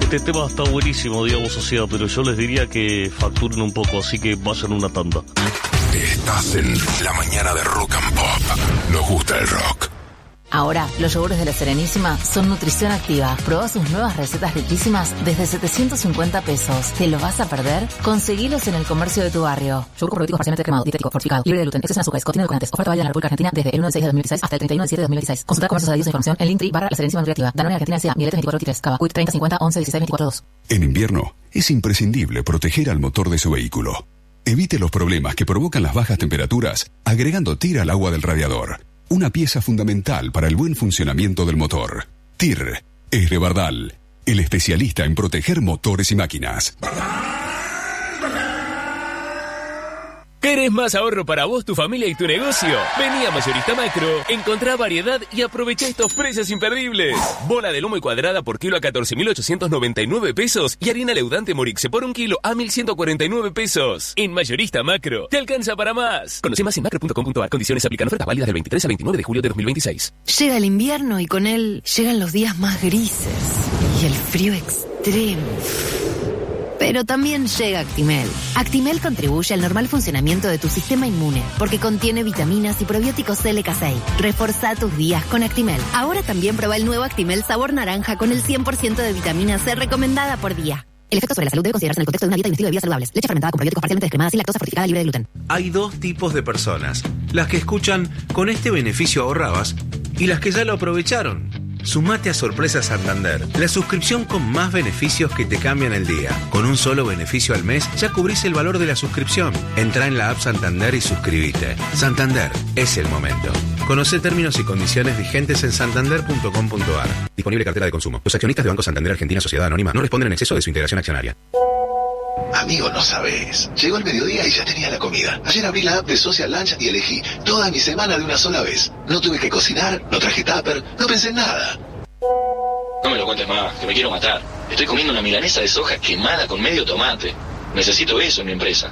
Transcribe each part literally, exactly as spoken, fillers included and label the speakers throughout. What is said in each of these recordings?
Speaker 1: Este tema está buenísimo, digamos, o sea, pero yo les diría que facturen un poco, así que vayan una tanda.
Speaker 2: Estás en la mañana de Rock and Pop. Nos gusta el rock.
Speaker 3: Ahora, los yogures de La Serenísima son nutrición activa. Probá sus nuevas recetas riquísimas desde setecientos cincuenta pesos. ¿Te lo vas a perder? Conseguilos en el comercio de tu barrio. Yogur con probioticos parcialmente cremado, dietético, fortificado, libre de gluten, exceso en azúcares, contiene edulcorantes. Oferta válida en la República Argentina desde el uno de seis de dos mil dieciséis hasta el treinta y uno de siete de dos mil dieciséis. Consulta comercios adheridos e información en Linktree barra La Serenísima Nutriactiva. Danone Argentina S A, Miletes veinticuatro veintitrés, Cava, Quit treinta cincuenta once dieciséis veinticuatro dos.
Speaker 2: En invierno, es imprescindible proteger al motor de su vehículo. Evite los problemas que provocan las bajas temperaturas agregando T I R al agua del radiador. Una pieza fundamental para el buen funcionamiento del motor. T I R es de Bardal, el especialista en proteger motores y máquinas.
Speaker 4: ¿Querés más ahorro para vos, tu familia y tu negocio? Vení a Mayorista Macro, encontrá variedad y aprovechá estos precios imperdibles. Bola de lomo y cuadrada por kilo a catorce mil ochocientos noventa y nueve pesos y harina leudante Morixe por un kilo a mil ciento cuarenta y nueve pesos. En Mayorista Macro, te alcanza para más. Conoce más en macro punto com punto a r. Condiciones aplican. Ofertas válidas del veintitrés al veintinueve de julio de dos mil veintiséis.
Speaker 5: Llega el invierno y con él llegan los días más grises y el frío extremo. Pero también llega Actimel. Actimel contribuye al normal funcionamiento de tu sistema inmune porque contiene vitaminas y probióticos L K seis. Reforzá tus días con Actimel. Ahora también prueba el nuevo Actimel sabor naranja con el cien por ciento de vitamina C recomendada por día. El efecto sobre la salud debe considerarse en el contexto de una dieta y un estilo de vida saludables. Leche fermentada con probióticos parcialmente descremadas y lactosa fortificada libre de gluten.
Speaker 6: Hay dos tipos de personas. Las que escuchan "con este beneficio ahorrabas" y las que ya lo aprovecharon. Sumate a Sorpresa Santander, la suscripción con más beneficios que te cambian el día. Con un solo beneficio al mes ya cubrís el valor de la suscripción. Entrá en la app Santander y suscríbete. Santander, es el momento. Conocé términos y condiciones vigentes en santander punto com punto a r. Disponible cartera de consumo. Los accionistas de Banco Santander Argentina Sociedad Anónima no responden en exceso de su integración accionaria.
Speaker 7: Amigo, no sabés. Llegó el mediodía y ya tenía la comida. Ayer abrí la app de Social Lunch y elegí toda mi semana de una sola vez. No tuve que cocinar, no traje tupper, no pensé en nada.
Speaker 8: No me lo cuentes más, que me quiero matar. Estoy comiendo una milanesa de soja quemada con medio tomate. Necesito eso en mi empresa.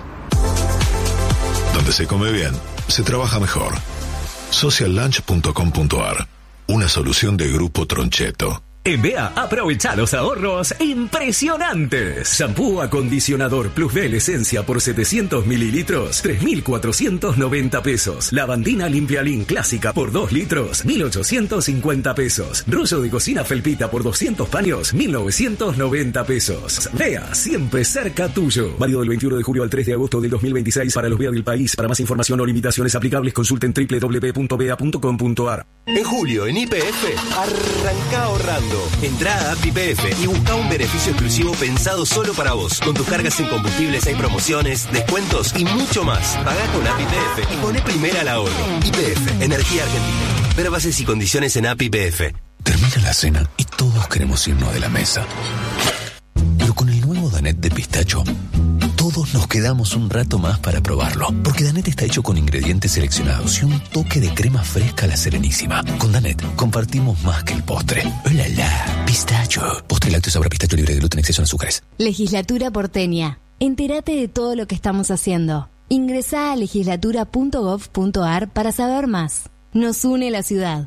Speaker 2: Donde se come bien, se trabaja mejor. social lunch punto com punto a r. Una solución de Grupo Troncheto.
Speaker 9: En B E A, aprovecha los ahorros impresionantes. Shampoo acondicionador Plus B Esencia por setecientos mililitros, tres mil cuatrocientos noventa pesos. Lavandina Limpialín Clásica por dos litros, mil ochocientos cincuenta pesos. Rollo de cocina Felpita por doscientos paños, mil novecientos noventa pesos. B E A, siempre cerca tuyo. Válido del veintiuno de julio al tres de agosto del dos mil veintiséis para los B E A del país. Para más información o limitaciones aplicables, consulten doble u doble u doble u punto b e a punto com punto a r.
Speaker 10: En julio, en Y P F, arranca ahorrando. Entrá a App Y P F y busca un beneficio exclusivo pensado solo para vos. Con tus cargas en combustibles hay promociones, descuentos y mucho más. Pagá con App Y P F y poné primera al ahorro. Y P F, Energía Argentina. Ver bases y condiciones en App Y P F.
Speaker 2: Termina la cena y todos queremos irnos de la mesa. Pero con el nuevo Danette de pistacho, todos nos quedamos un rato más para probarlo. Porque Danette está hecho con ingredientes seleccionados y un toque de crema fresca a La Serenísima. Con Danette compartimos más que el postre. ¡Hola, la! Pistacho. Postre lácteo sabor a pistacho libre de gluten, exceso en azúcares.
Speaker 11: Legislatura porteña. Entérate de todo lo que estamos haciendo. Ingresá a legislatura punto gov punto a r para saber más. Nos une la ciudad.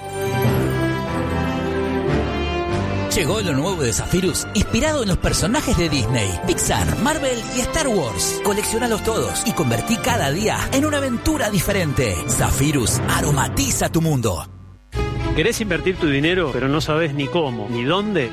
Speaker 12: Llegó lo nuevo de Zephyrus, inspirado en los personajes de Disney, Pixar, Marvel y Star Wars. Coleccionalos todos y convertí cada día en una aventura diferente. Zephyrus aromatiza tu mundo.
Speaker 13: ¿Querés invertir tu dinero, pero no sabes ni cómo, ni dónde?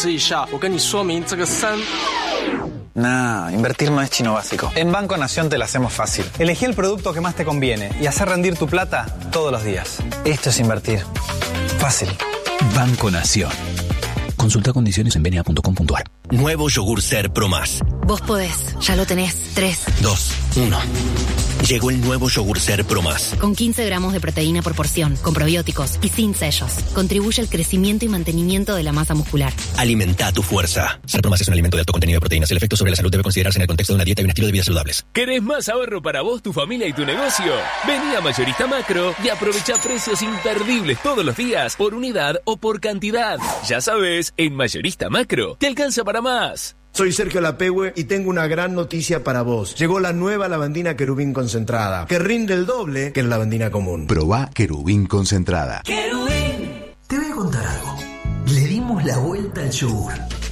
Speaker 14: Nah, invertir no es chino básico. En Banco Nación te la hacemos fácil. Elegí el producto que más te conviene y hacer rendir tu plata todos los días. Esto es invertir. Fácil.
Speaker 15: Banco Nación. Consulta condiciones en b n a punto com punto a r.
Speaker 10: Nuevo yogur Ser Pro Más.
Speaker 5: Vos podés, ya lo tenés. Tres.
Speaker 10: Dos. Uno. Llegó el nuevo yogur Ser Pro Más.
Speaker 5: Con quince gramos de proteína por porción, con probióticos y sin sellos. Contribuye al crecimiento y mantenimiento de la masa muscular.
Speaker 10: Alimenta tu fuerza. Ser Pro Más es un alimento de alto contenido de proteínas. El efecto sobre la salud debe considerarse en el contexto de una dieta y un estilo de vida saludables.
Speaker 4: ¿Querés más ahorro para vos, tu familia y tu negocio? Vení a Mayorista Macro y aprovecha precios imperdibles todos los días, por unidad o por cantidad. Ya sabes, en Mayorista Macro te alcanza para más.
Speaker 16: Soy Sergio Lapehue y tengo una gran noticia para vos. Llegó la nueva lavandina Querubín concentrada, que rinde el doble que la lavandina común.
Speaker 17: Probá Querubín concentrada.
Speaker 18: ¡Querubín! Te voy a contar algo. Le dimos la vuelta al yogur.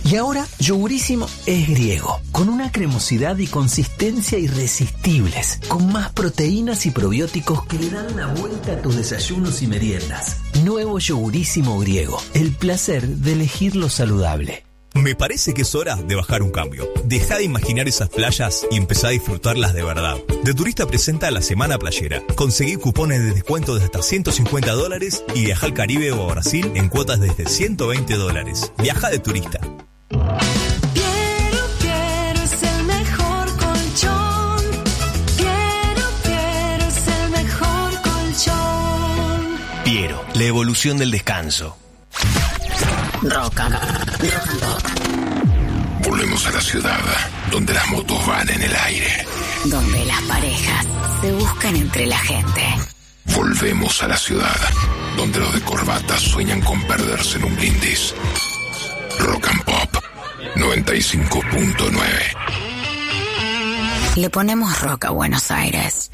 Speaker 2: Y ahora, Yogurísimo es griego, con una cremosidad y consistencia irresistibles, con más proteínas y probióticos que le dan la vuelta a tus desayunos y meriendas. Nuevo Yogurísimo griego, el placer de elegir lo saludable.
Speaker 17: Me parece que es hora de bajar un cambio. Deja de imaginar esas playas y empezá a disfrutarlas de verdad. De Turista presenta la Semana Playera. Conseguí cupones de descuento de hasta ciento cincuenta dólares y viaja al Caribe o a Brasil en cuotas desde ciento veinte dólares. Viaja de Turista.
Speaker 18: Piero, Piero es el mejor colchón. Piero, Piero es el mejor colchón.
Speaker 10: Piero, la evolución del descanso.
Speaker 3: Rock and Pop.
Speaker 19: Volvemos a la ciudad, donde las motos van en el aire.
Speaker 3: Donde las parejas se buscan entre la gente.
Speaker 19: Volvemos a la ciudad, donde los de corbata sueñan con perderse en un brindis. Rock and Pop noventa y cinco punto nueve.
Speaker 3: Le ponemos rock a Buenos Aires.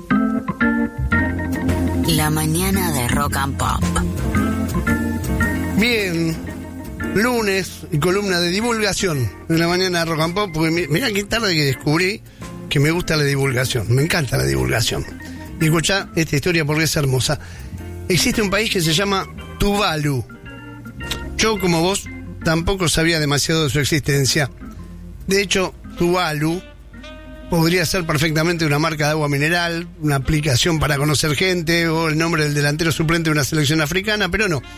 Speaker 3: La mañana de Rock and Pop.
Speaker 20: Bien, lunes y columna de divulgación en la mañana de Rock and Pop, porque mirá qué tarde que descubrí que me gusta la divulgación, me encanta la divulgación. Y escuchá esta historia porque es hermosa. Existe un país que se llama Tuvalu. Yo, como vos, tampoco sabía demasiado de su existencia. De hecho, Tuvalu podría ser perfectamente una marca de agua mineral, una aplicación para conocer gente o el nombre del delantero suplente de una selección africana, pero no.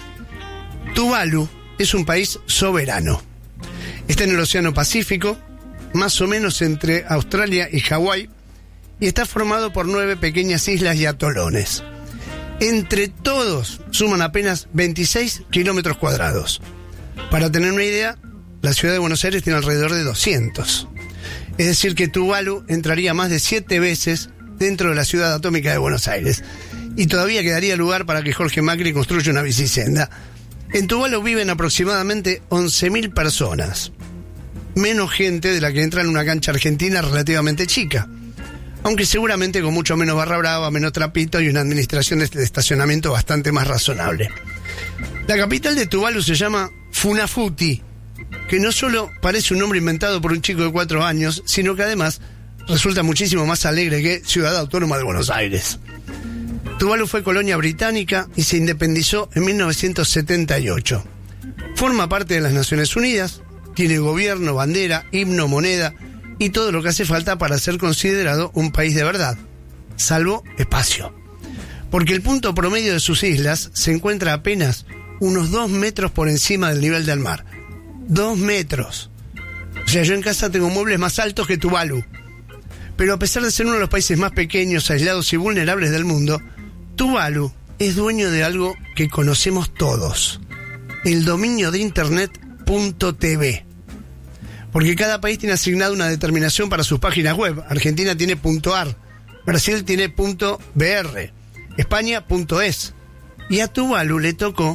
Speaker 20: Tuvalu es un país soberano. Está en el Océano Pacífico, más o menos entre Australia y Hawái, y está formado por nueve pequeñas islas y atolones. Entre todos suman apenas veintiséis kilómetros cuadrados. Para tener una idea, la ciudad de Buenos Aires tiene alrededor de doscientos. Es decir que Tuvalu entraría más de siete veces dentro de la ciudad atómica de Buenos Aires. Y todavía quedaría lugar para que Jorge Macri construya una bicisenda. En Tuvalu viven aproximadamente once mil personas. Menos gente de la que entra en una cancha argentina relativamente chica. Aunque seguramente con mucho menos barra brava, menos trapito y una administración de estacionamiento bastante más razonable. La capital de Tuvalu se llama Funafuti, que no solo parece un nombre inventado por un chico de cuatro años, sino que además resulta muchísimo más alegre que Ciudad Autónoma de Buenos Aires. Tuvalu fue colonia británica y se independizó en mil novecientos setenta y ocho. Forma parte de las Naciones Unidas, tiene gobierno, bandera, himno, moneda y todo lo que hace falta para ser considerado un país de verdad, salvo espacio. Porque el punto promedio de sus islas se encuentra apenas unos dos metros por encima del nivel del mar. Dos metros. O sea, yo en casa tengo muebles más altos que Tuvalu. Pero a pesar de ser uno de los países más pequeños, aislados y vulnerables del mundo, Tuvalu es dueño de algo que conocemos todos: el dominio de internet .tv. Porque cada país tiene asignado una determinación para sus páginas web. Argentina tiene .ar, Brasil tiene .br, España .es, y a Tuvalu le tocó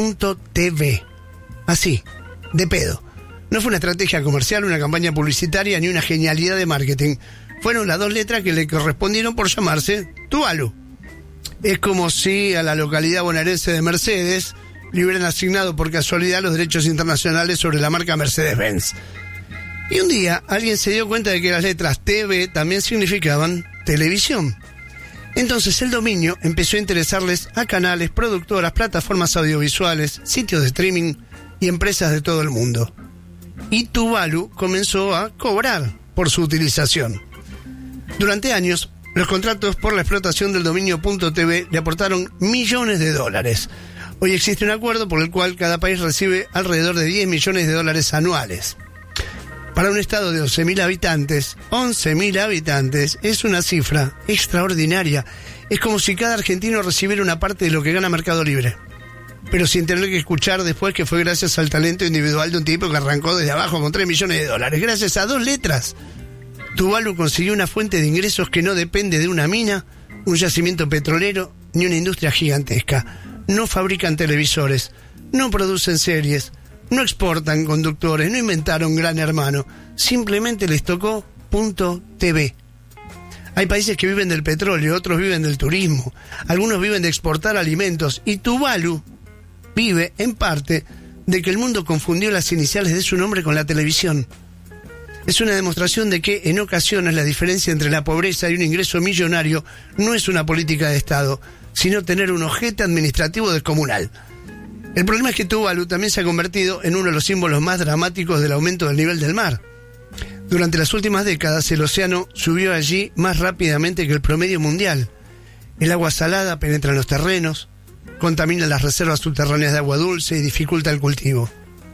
Speaker 20: .tv. Así, de pedo. No fue una estrategia comercial, una campaña publicitaria ni una genialidad de marketing. Fueron las dos letras que le correspondieron por llamarse Tuvalu. Es como si a la localidad bonaerense de Mercedes le hubieran asignado por casualidad los derechos internacionales sobre la marca Mercedes-Benz. Y un día alguien se dio cuenta de que las letras T V también significaban televisión. Entonces el dominio empezó a interesarles a canales, productoras, plataformas audiovisuales, sitios de streaming y empresas de todo el mundo. Y Tuvalu comenzó a cobrar por su utilización. Durante años, los contratos por la explotación del dominio .tv le aportaron millones de dólares. Hoy existe un acuerdo por el cual cada país recibe alrededor de diez millones de dólares anuales. Para un estado de once mil habitantes, once mil habitantes es una cifra extraordinaria. Es como si cada argentino recibiera una parte de lo que gana Mercado Libre, pero sin tener que escuchar después que fue gracias al talento individual de un tipo que arrancó desde abajo con tres millones de dólares. Gracias a dos letras, Tuvalu consiguió una fuente de ingresos que no depende de una mina, un yacimiento petrolero ni una industria gigantesca. No fabrican televisores, no producen series, no exportan conductores, no inventaron Gran Hermano. Simplemente les tocó .tv. Hay países que viven del petróleo, otros viven del turismo, algunos viven de exportar alimentos, y Tuvalu vive, en parte, de que el mundo confundió las iniciales de su nombre con la televisión. Es una demostración de que en ocasiones la diferencia entre la pobreza y un ingreso millonario no es una política de Estado, sino tener un ojete administrativo descomunal. El problema es que Tuvalu también se ha convertido en uno de los símbolos más dramáticos del aumento del nivel del mar. Durante las últimas décadas el océano subió allí más rápidamente que el promedio mundial. El agua salada penetra en los terrenos, contamina las reservas subterráneas de agua dulce y dificulta el cultivo.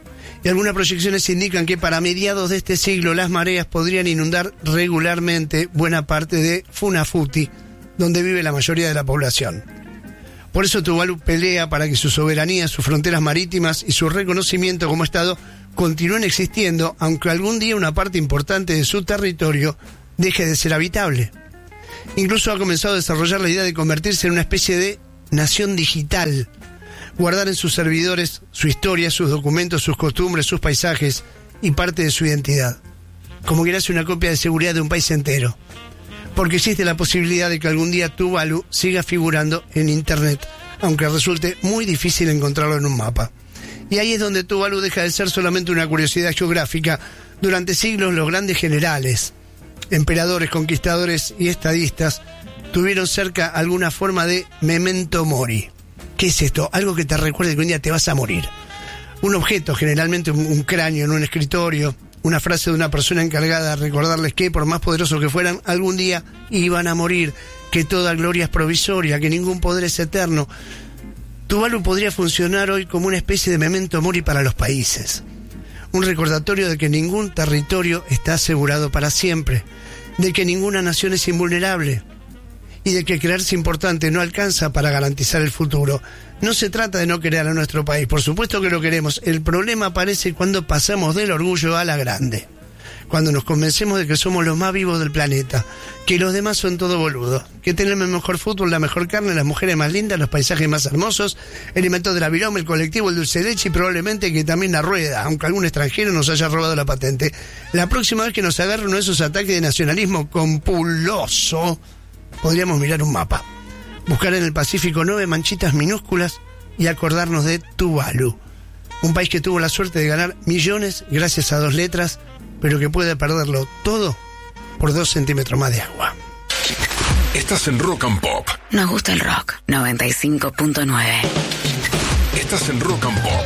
Speaker 20: Y algunas proyecciones indican que para mediados de este siglo las mareas podrían inundar regularmente buena parte de Funafuti, donde vive la mayoría de la población. Por eso Tuvalu pelea para que su soberanía, sus fronteras marítimas y su reconocimiento como Estado continúen existiendo, aunque algún día una parte importante de su territorio deje de ser habitable. Incluso ha comenzado a desarrollar la idea de convertirse en una especie de nación digital, guardar en sus servidores su historia, sus documentos, sus costumbres, sus paisajes y parte de su identidad, como que hace una copia de seguridad de un país entero, porque existe la posibilidad de que algún día Tuvalu siga figurando en internet, aunque resulte muy difícil encontrarlo en un mapa. Y ahí es donde Tuvalu deja de ser solamente una curiosidad geográfica. Durante siglos los grandes generales, emperadores, conquistadores y estadistas tuvieron cerca alguna forma de memento mori. ¿Qué es esto? Algo que te recuerde que un día te vas a morir. Un objeto, generalmente un, un cráneo en un escritorio, una frase de una persona encargada de recordarles que, por más poderosos que fueran, algún día iban a morir, que toda gloria es provisoria, que ningún poder es eterno. Tuvalu podría funcionar hoy como una especie de memento mori para los países. Un recordatorio de que ningún territorio está asegurado para siempre, de que ninguna nación es invulnerable y de que creerse importante no alcanza para garantizar el futuro. No se trata de no querer a nuestro país, por supuesto que lo queremos. El problema aparece cuando pasamos del orgullo a la grande, cuando nos convencemos de que somos los más vivos del planeta, que los demás son todo boludos, que tenemos el mejor fútbol, la mejor carne, las mujeres más lindas, los paisajes más hermosos, el invento de la viroma, el colectivo, el dulce de leche y probablemente que también la rueda, aunque algún extranjero nos haya robado la patente. La próxima vez que nos agarre uno de esos ataques de nacionalismo compuloso, podríamos mirar un mapa, buscar en el Pacífico nueve manchitas minúsculas y acordarnos de Tuvalu, un país que tuvo la suerte de ganar millones gracias a dos letras, pero que puede perderlo todo por dos centímetros más de agua.
Speaker 19: Estás en Rock and Pop.
Speaker 5: Nos gusta el rock. noventa y cinco punto nueve.
Speaker 19: Estás en Rock and Pop.